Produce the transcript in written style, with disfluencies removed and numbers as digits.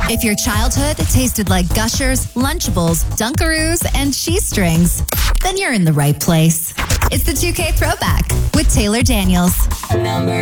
If your childhood tasted like Gushers, Lunchables, Dunkaroos, and cheese strings, then you're in the right place. It's the 2K Throwback with Taylor Daniels. Number